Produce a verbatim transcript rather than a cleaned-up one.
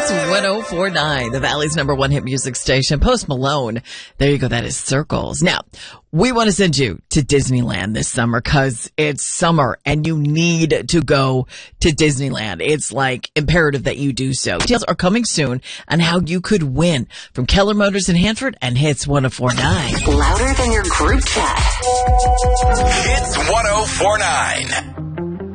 Hits one oh four point nine, the Valley's number one hit music station. Post Malone. There you go. That is Circles. Now, we want to send you to Disneyland this summer because it's summer and you need to go to Disneyland. It's like imperative that you do so. Details are coming soon on how you could win from Keller Motors in Hanford and Hits one oh four point nine. Louder than your group chat. Hits one oh four point nine.